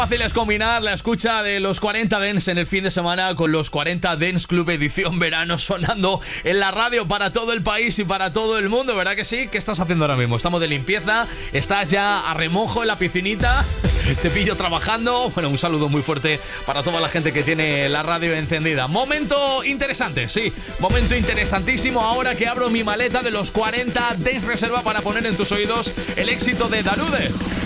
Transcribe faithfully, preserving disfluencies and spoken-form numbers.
Fácil es combinar la escucha de los cuarenta Dance en el fin de semana con los cuarenta Dance Club edición verano sonando en la radio para todo el país y para todo el mundo, ¿verdad que sí? ¿Qué estás haciendo ahora mismo? Estamos de limpieza, estás ya a remojo en la piscinita, te pillo trabajando. Bueno, un saludo muy fuerte para toda la gente que tiene la radio encendida. Momento interesante, sí, momento interesantísimo ahora que abro mi maleta de los cuarenta Dance Reserva para poner en tus oídos el éxito de Darude.